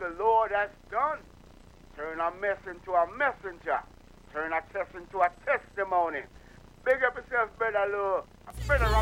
the Lord has done. Turn a mess into a messenger. Turn a test into a testimony. Big up yourself, Brother Lou. Brother